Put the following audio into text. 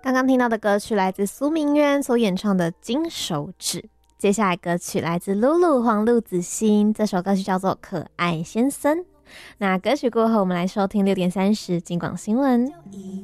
刚刚听到的歌曲来自苏明渊所演唱的《金手指》，接下来歌曲来自露露黄路子欣，这首歌曲叫做《可爱先生》。那歌曲过后，我们来收听6点30金广新闻。